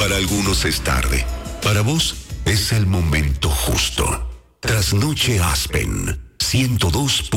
Para algunos es tarde. Para vos es el momento justo. Trasnoche Aspen 102.9.